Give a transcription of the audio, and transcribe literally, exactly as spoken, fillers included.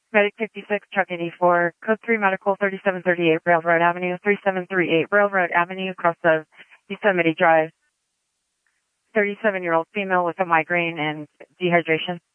Medic fifty-six, Truck eighty-four, Code three Medical, thirty-seven thirty-eight Railroad Avenue, thirty-seven thirty-eight Railroad Avenue, across the Yosemite Drive. thirty-seven-year-old female with a migraine and dehydration.